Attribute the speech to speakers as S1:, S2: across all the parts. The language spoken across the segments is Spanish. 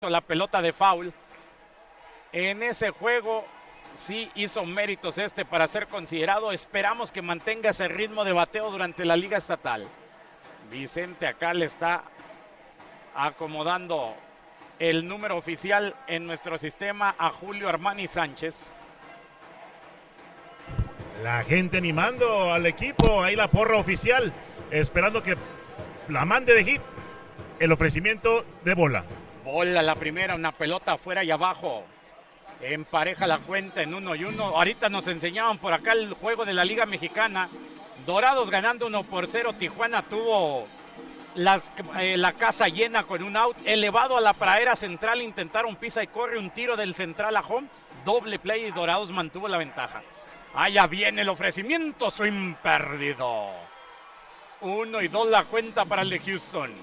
S1: la pelota de foul. En ese juego sí hizo méritos para ser considerado. Esperamos que mantenga ese ritmo de bateo durante la liga estatal. Vicente acá le está acomodando el número oficial en nuestro sistema a Julio Armani Sánchez.
S2: La gente animando al equipo, ahí la porra oficial, esperando que la mande de hit. El ofrecimiento de bola.
S1: Bola la primera, una pelota afuera y abajo. Empareja la cuenta en 1-1. Ahorita nos enseñaban por acá el juego de la Liga Mexicana. Dorados ganando 1-0. Tijuana tuvo la casa llena con un out. Elevado a la pradera central, intentaron pisa y corre, un tiro del central a home. Doble play y Dorados mantuvo la ventaja. Allá viene el ofrecimiento, swing perdido. 1-2 la cuenta para el de Houston.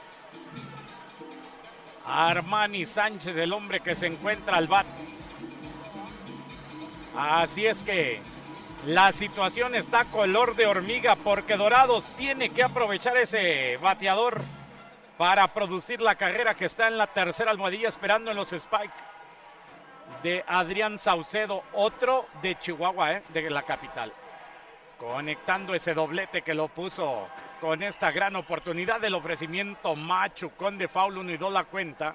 S1: Armani Sánchez, el hombre que se encuentra al bat. Así es que la situación está color de hormiga porque Dorados tiene que aprovechar ese bateador para producir la carrera que está en la tercera almohadilla esperando en los spikes de Adrián Saucedo, otro de Chihuahua, de la capital. Conectando ese doblete que lo puso con esta gran oportunidad del ofrecimiento machucón de foul, 1-2 la cuenta.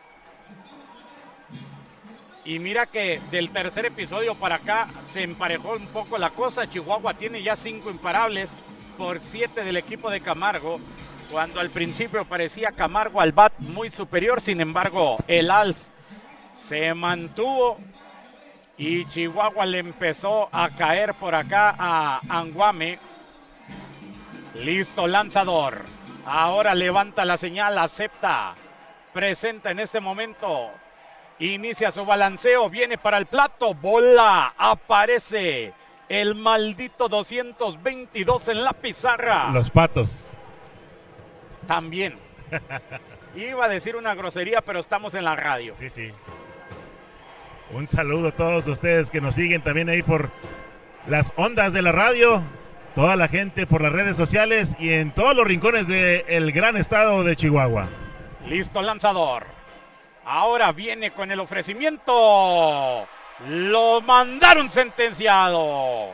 S1: Y mira que del tercer episodio para acá se emparejó un poco la cosa. Chihuahua tiene ya 5 imparables por 7 del equipo de Camargo, cuando al principio parecía Camargo al bat muy superior. Sin embargo, el Alf se mantuvo y Chihuahua le empezó a caer por acá a Anguame. Listo, lanzador. Ahora levanta la señal, acepta, presenta en este momento. Inicia su balanceo, viene para el plato, bola, aparece el maldito 222 en la pizarra.
S2: Los Patos.
S1: También. Iba a decir una grosería, pero estamos en la radio.
S2: Sí, sí. Un saludo a todos ustedes que nos siguen también ahí por las ondas de la radio. Toda la gente por las redes sociales y en todos los rincones del gran estado de Chihuahua.
S1: Listo, lanzador. Ahora viene con el ofrecimiento. Lo mandaron sentenciado.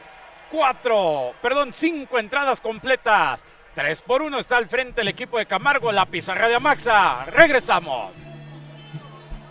S1: 5 entradas completas. 3-1 está al frente el equipo de Camargo. La pizarra de Amaxa. Regresamos.